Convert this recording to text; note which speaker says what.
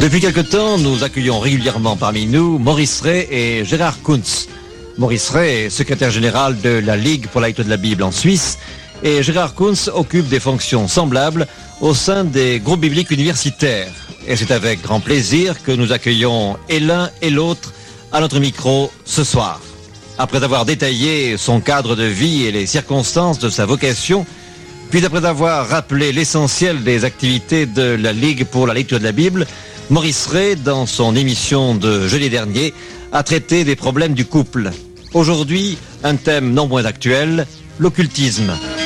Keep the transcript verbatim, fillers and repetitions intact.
Speaker 1: Depuis quelque temps, nous accueillons régulièrement parmi nous Maurice Rey et Gérard Kunz. Maurice Rey est secrétaire général de la Ligue pour la lecture de la Bible en Suisse et Gérard Kunz occupe des fonctions semblables au sein des groupes bibliques universitaires. Et c'est avec grand plaisir que nous accueillons et l'un et l'autre à notre micro ce soir. Après avoir détaillé son cadre de vie et les circonstances de sa vocation, puis après avoir rappelé l'essentiel des activités de la Ligue pour la lecture de la Bible, Maurice Rey, dans son émission de jeudi dernier, a traité des problèmes du couple. Aujourd'hui, un thème non moins actuel, l'occultisme.